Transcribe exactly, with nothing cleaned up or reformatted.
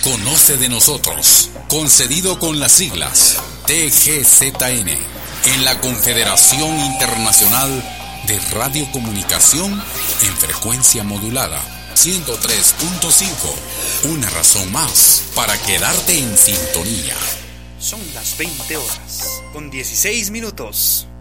Conoce de nosotros, concedido con las siglas T G Z N, en la Confederación Internacional de Radiocomunicación en frecuencia modulada ciento tres punto cinco. Una razón más para quedarte en sintonía. Son las veinte horas con dieciséis minutos.